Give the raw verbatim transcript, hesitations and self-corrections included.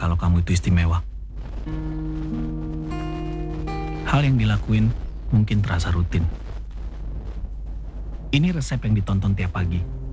kalau kamu itu istimewa. Hal yang dilakuin mungkin terasa rutin. Ini resep yang ditonton tiap pagi.